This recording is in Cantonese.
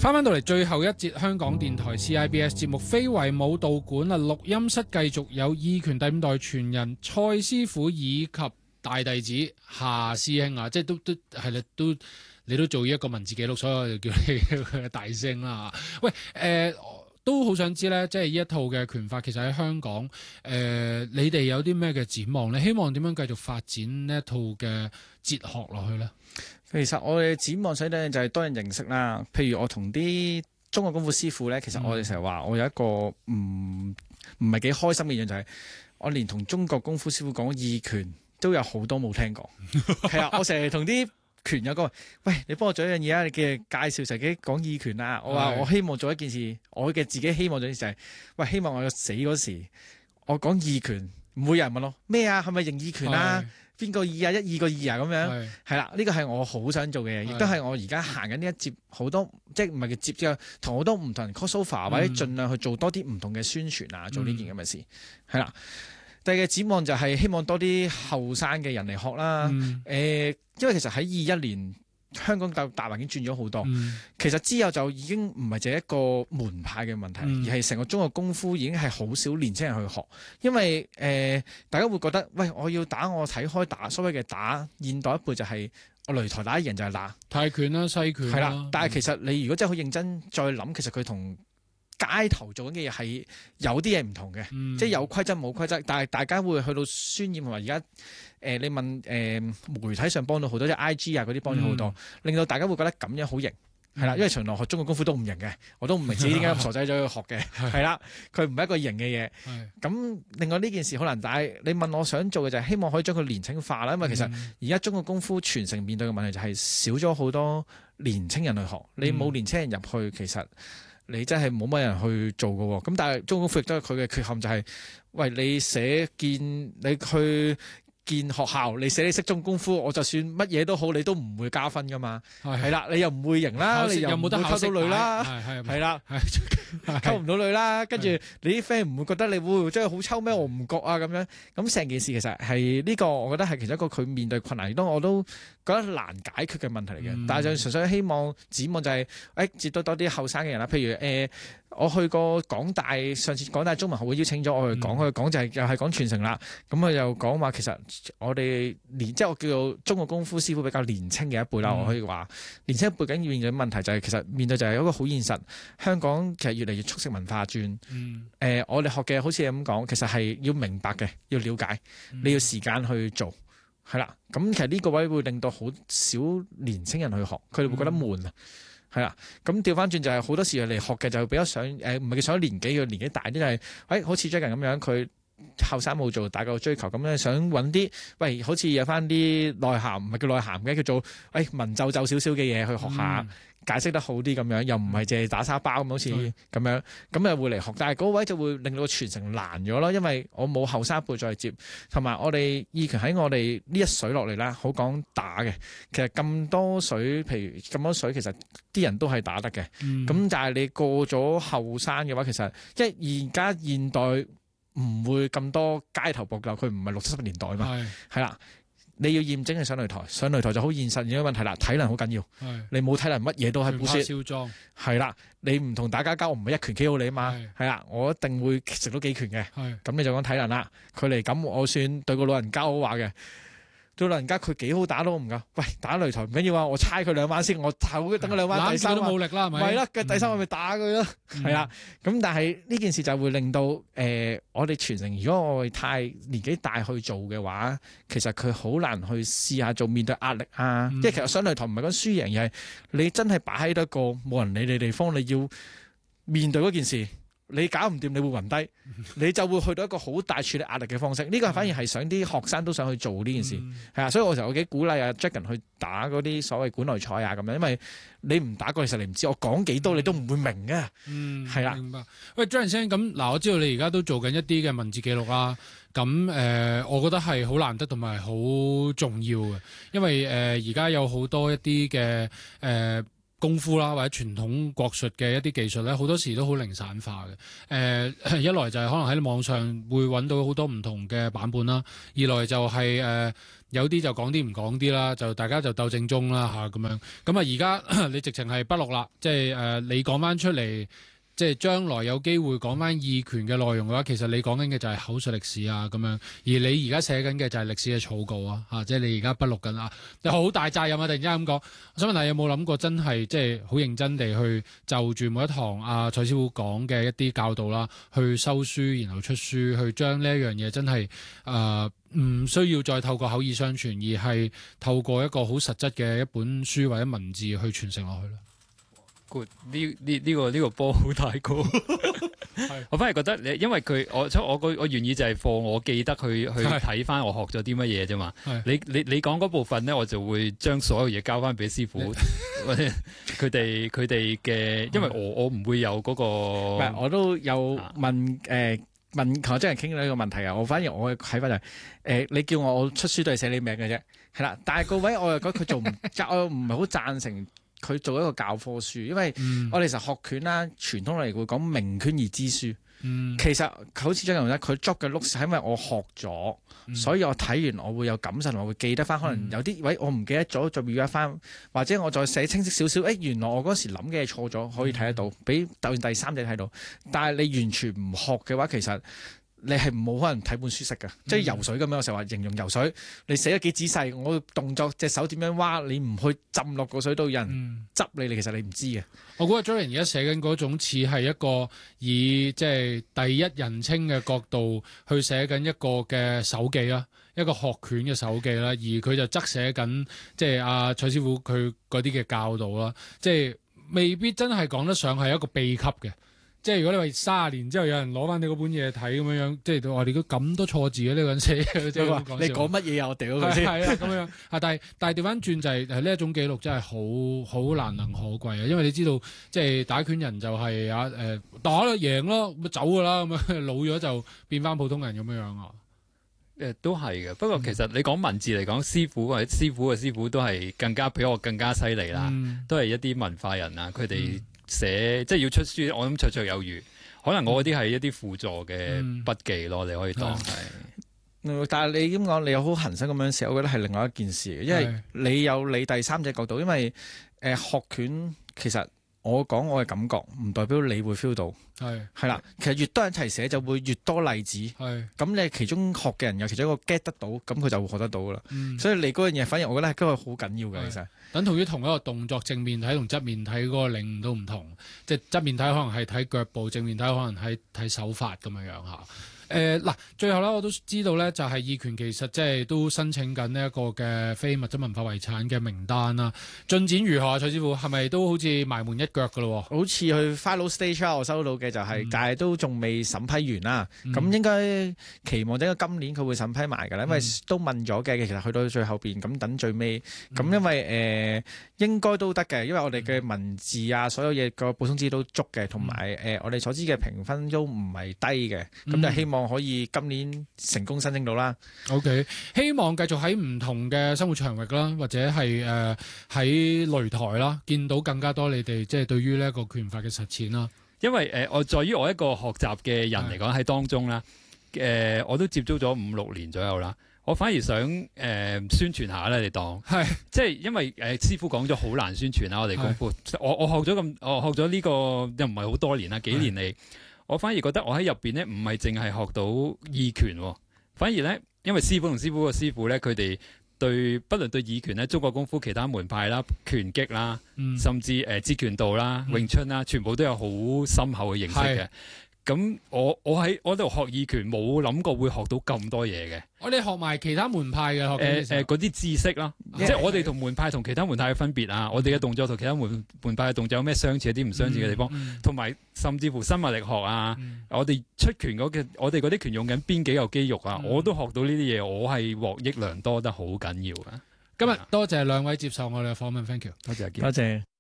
翻到嚟最後一節香港電台 CIBS 節目非遺舞蹈館啊，錄音室繼續有義拳第五代傳人蔡師傅以及大弟子夏師兄啊，即係都係啦，你都做一個文字記錄，所以我就叫你大聲啦。喂，都好想知咧，即係呢一套嘅拳法，其實喺香港，你哋有啲咩嘅展望咧？希望點樣繼續發展呢一套嘅哲學落去咧？ 其實我哋展望想咧就係多人認識啦。譬如我同啲中國功夫師傅咧，其實我哋成日話我有一個唔係幾開心嘅樣，就係我連同中國功夫師傅講義拳都有好多冇聽過。係啊，我成日同啲拳友講，喂，你幫我做一樣嘢啊！你嘅介紹自己講義拳啊！我話我希望做一件事，我嘅自己希望做嘅就係，喂，希望我死嗰時，我講義拳，唔會有人問我咩啊？係咪認義拳啊？邊個義啊？一二個二啊？咁樣係啦，呢個係我好想做嘅嘢，亦都係我而家行緊呢一節好多，即係唔係叫接之後，同好多唔同人 crossover 或者盡量去做多啲唔同嘅宣傳啊，做呢件咁嘅事係啦。第二嘅展望就係希望多啲後生嘅人嚟學啦。因為其實喺21年香港大環境轉咗好多，其實之後就已經唔係淨係一個門派嘅問題，而係成個中國功夫已經係好少年青人去學，因為大家會覺得，喂，我要打我睇開打，所謂嘅打現代一輩就係我擂台打一人就係打泰拳啦、西拳啦， 係啦。但係其實你如果真係好認真再諗，其實佢同街頭做緊嘅嘢係有啲嘢唔同嘅，即係有規則冇規則，但係大家會去到渲染同埋而家你問媒體上幫到好多，即係 IG 啊嗰啲幫咗好多，令到大家會覺得咁樣好型係啦。因為從來學中國功夫都唔型嘅，我都唔明自己點解咁傻仔咗去學嘅係啦，佢唔係一個型嘅嘢。咁另外呢件事好難，但係你問我想做嘅就係希望可以將佢年青化啦，因為其實而家中國功夫傳承面對嘅問題就係少咗好多年青人去學，你冇年青人入去，其實你真係冇乜人去做㗎喎。咁但係中國功夫亦都係佢嘅缺陷，就係喂，你寫見你去見學校，你寫你識中功夫，我就算乜嘢都好，你都唔會加分噶嘛。係啦，你又唔會贏啦，你又冇得溝到女啦，係啦，溝唔到女啦。跟住你啲 friend 唔會覺得你會真係好抽咩？我唔覺啊咁樣。咁成件事其實係呢個，我覺得係其中一個佢面對困難，亦都我都覺得難解決嘅問題嚟嘅。但係就純粹希望展望就係接到多啲後生嘅人啦。譬如我去過港大，上次港大中文學會邀請咗我去講，佢講就係又係講傳承啦。咁佢又講話其實我哋即係我叫做中國功夫師傅比較年青嘅一輩啦。我可以話年青一輩緊要面對嘅問題就係其實面對就係一個好現實，香港其實越嚟越速食文化轉。我哋學嘅好似咁講，其實係要明白嘅，要了解，你要時間去做，係啦。咁其實呢個位會令到好少年青人去學，佢哋會覺得悶啊。係啦，咁調翻轉就係好多時嚟學嘅就比較想唔係想年紀，佢年紀大啲就係好似 Dragon 咁樣，佢後生冇做大個追求咁樣，想揾啲喂好似有翻啲內涵，唔係叫內涵嘅，叫做文縐縐少少嘅嘢去學下，解釋得好啲咁樣，又唔係淨係打沙包咁好似咁樣，咁又會嚟學，但係嗰位就會令到個傳承難咗咯，因為我冇後生輩再接，同埋我哋義拳喺我哋呢一水落嚟啦，好講打嘅，其實咁多水，譬如咁多水，其實啲人都係打得嘅，咁但係你過咗後生嘅話，其實即係而家現代唔會咁多街頭搏鬥，佢唔係60、70年代嘛，係啦。你要驗證係上擂台，上擂台就好現實嘅問題啦。體能好緊要，你冇體能乜嘢都係補蝕。係啦，你唔同打家交，我唔係一拳 KO 你啊嘛。係啦，我一定會食到幾拳嘅。咁你就講體能啦。佢嚟咁，我算對個老人家好話嘅。對老人家佢幾好打都唔夠。喂，打擂台唔緊要啊，我猜佢2彎先，我等佢2彎，第3彎都冇力啦，係咪？係啦，第3彎咪打佢咯。係啦，咁但係呢件事就會令到我哋傳承，如果我哋太年紀大去做嘅話，其實佢好難去試下做面對壓力啊。即係其實上擂台唔係講輸贏，而係你真係擺喺一個冇人理你地方，你要面對嗰件事。你搞唔掂，你會暈低，你就會去到一個好大處理壓力嘅方式。呢個反而係想啲學生都想去做呢件事，係啊。所以我成日幾鼓勵啊 Dragon 去打嗰啲所謂館內賽啊咁樣，因為你唔打過，其實你唔知我講幾多，你都唔會明嘅。係啦。明白。喂 Dragon 先咁嗱，我知道你而家都做緊一啲嘅文字記錄啦。咁我覺得係好難得同埋好重要嘅，因為而家有好多一啲嘅功夫啦，或者傳統國術嘅一啲技術咧，好多時都好零散化嘅。一來就係可能喺網上會揾到好多唔同嘅版本啦，二來就係有啲就講啲唔講啲啦，就大家就鬥正宗啦嚇咁樣。咁啊而家你直情係不錄啦，即係你講翻出嚟。即係將來有機會講翻義拳嘅內容嘅話，其實你講緊嘅就係口述歷史啊咁樣，而你而家寫緊嘅就係歷史嘅草稿啊，即係你而家筆錄緊啊，好大責任啊！突然之間咁講，我想問下有冇諗過真係即係好認真地去就住每一堂蔡師傅講嘅一啲教導啦，去收書然後出書，去將呢一樣嘢真係唔需要再透過口耳相傳，而係透過一個好實質嘅一本書或者文字去傳承落去啦。 呢個波好大個，我反而覺得你，因為我願意就係課我記得去睇翻我學咗啲乜嘢啫嘛。你講嗰部分咧，我就會將所有嘢交翻俾師傅，或者佢哋嘅，因為我唔會有嗰個。 我都有問我真係傾呢個問題啊！我反而我嘅睇法就係你叫我出書都係寫你名嘅啫，係啦。但係個位我又覺得佢做唔，我唔係好贊成。佢做一個教科書，因為我哋其實學拳啦，傳統嚟會講明拳易知書。其實好似張強咧，佢捉嘅碌係因為我學咗，所以我睇完我會有感受，我會記得翻。可能有啲位我唔記得咗，再 review 翻，或者我再寫清晰少少。原來我嗰時諗嘅嘢錯咗，可以睇得到，俾第三者睇到。但係你完全唔學嘅話，其實你係冇可能睇本書識㗎，即係游水咁樣。我成日話形容游水，你寫得幾仔細，我動作隻手點樣挖，你唔去浸落個水度，有人執你，其實你唔知嘅。 我估阿 Jerry 而家寫緊嗰種似係一個以即係第一人稱嘅角度去寫緊一個嘅手記啦，一個學拳嘅手記啦，而佢就側寫緊即係阿蔡師傅佢嗰啲嘅教導啦，即係未必真係講得上係一個秘笈嘅。即係如果你話30年之後有人攞翻你嗰本嘢睇咁樣，即係話你咁多錯字嘅呢個人寫嘅，即係你講乜嘢啊？我屌佢先係啊咁樣但係調翻轉就係呢一種記錄真係好難能可貴啊！因為你知道即係打拳人就係打啦贏咯，咁走㗎啦，咁樣老咗就變翻普通人咁樣啊。 都係嘅，不過其實你講文字嚟講，師傅或者師傅嘅師傅都係比我更加犀利啦，都係一啲文化人啊，佢哋。寫即係要出書，我諗綽綽有餘。可能我嗰啲係一啲輔助嘅筆記咯，你可以當係。 但係你咁講，你有好恒心咁樣寫，我覺得係另外一件事，因為你有你第三者角度。因為學拳其實我講我嘅感覺，唔代表你會 feel 到。係啦，其實越多人一齊寫就會越多例子。咁你其中學嘅人有其中一個 get 得到，咁佢就會學得到噶啦。所以你嗰樣嘢，反而我覺得係嗰個好緊要嘅。其實等同於同一個動作，正面睇同側面睇嗰個領悟都唔同。即係側面睇可能係睇腳步，正面睇可能係睇手法咁樣嚇。最後咧，我都知道咧，就係義拳其實即係都申請緊呢一個嘅非物質文化遺產嘅名單啦。進展如何啊？蔡師傅係咪都好似埋門一腳噶咯？ 好似去 final stage 啦，我收到嘅就係，但係都仲未審批完啦。咁應該期望整個今年佢會審批埋㗎啦，因為都問咗嘅，其實去到最後邊咁等最尾。咁因為應該都得嘅，因為我哋嘅文字啊，所有嘢個補充資料都足嘅，同埋我哋所知嘅評分都唔係低嘅。咁就希望可以今年成功申請到啦。 OK， 希望繼續喺唔同嘅生活場域啦，或者係喺擂台啦，見到更加多你哋即係對於呢一個拳法嘅實踐啦。 因為我在於我一個學習嘅人嚟講喺當中啦，我都接觸咗5-6年左右啦。我反而想宣傳下啦，你當即係因為師傅講咗好難宣傳啦，我哋功夫我學咗呢個又唔係好多年啦，幾年嚟。我反而覺得我喺入邊咧，唔係淨係學到義拳，反而咧，因為師傅同師傅個師傅咧，佢哋不論對義拳咧、中國功夫其他門派啦、拳擊啦，甚至截拳道啦、詠春啦，全部都有好深厚嘅認識嘅。咁我喺度學義拳，冇諗過會學到咁多嘢嘅。我哋學埋其他門派嘅嗰啲知識啦，即係我哋同門派同其他門派嘅分別啊，我哋嘅動作同其他門派嘅動作有咩相似，有啲唔相似嘅地方，同埋甚至乎生物力學啊，我哋出拳我哋嗰啲拳用緊邊幾嚿肌肉啊，我都學到呢啲嘢，我係獲益良多得好緊要啊！ 今日多謝兩位接受我哋嘅訪問 ，thank you， 多謝阿健， 多謝。